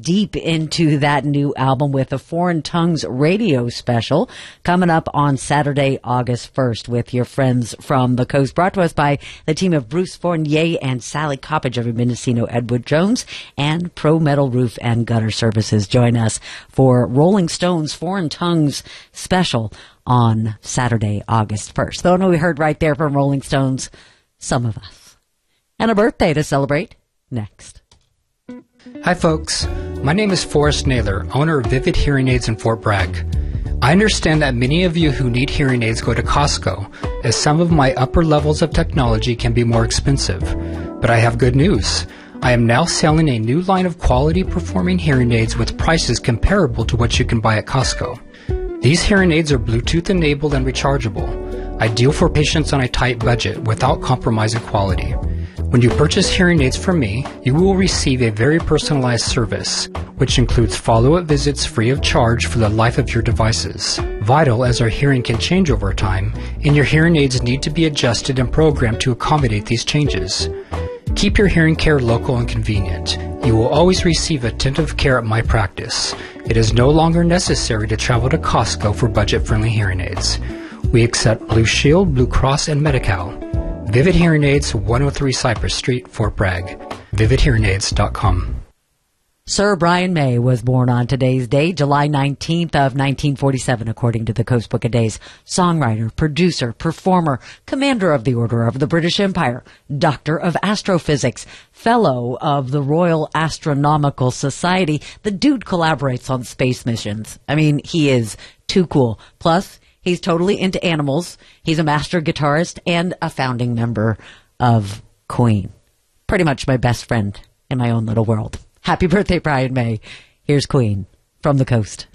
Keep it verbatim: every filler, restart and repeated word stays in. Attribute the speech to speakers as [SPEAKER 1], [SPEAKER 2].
[SPEAKER 1] deep into that new album with a Foreign Tongues radio special coming up on Saturday, August first with your friends from the coast, brought to us by the team of Bruce Fournier and Sally Coppage of Mendocino Edward Jones and Pro Metal Roof and Gutter Services. Join us for Rolling Stones Foreign Tongues special on Saturday, August first. Though no, we heard right there from Rolling Stones, Some of Us. And a birthday to celebrate next.
[SPEAKER 2] Hi folks, my name is Forrest Naylor, owner of Vivid Hearing Aids in Fort Bragg. I understand that many of you who need hearing aids go to Costco, as some of my upper levels of technology can be more expensive. But I have good news. I am now selling a new line of quality performing hearing aids with prices comparable to what you can buy at Costco. These hearing aids are Bluetooth enabled and rechargeable, ideal for patients on a tight budget without compromising quality. When you purchase hearing aids from me, you will receive a very personalized service, which includes follow-up visits free of charge for the life of your devices. Vital, as our hearing can change over time, and your hearing aids need to be adjusted and programmed to accommodate these changes. Keep your hearing care local and convenient. You will always receive attentive care at my practice. It is no longer necessary to travel to Costco for budget-friendly hearing aids. We accept Blue Shield, Blue Cross, and Medi-Cal. Vivid Hearing Aids, one oh three Cypress Street, Fort Bragg. vivid hearing aids dot com.
[SPEAKER 1] Sir Brian May was born on today's day, July nineteenth of nineteen forty-seven, according to the Coast Book of Days. Songwriter, producer, performer, commander of the Order of the British Empire, doctor of astrophysics, fellow of the Royal Astronomical Society. The dude collaborates on space missions. I mean, he is too cool. Plus, he's totally into animals. He's a master guitarist and a founding member of Queen. Pretty much my best friend in my own little world. Happy birthday, Brian May. Here's Queen from the coast.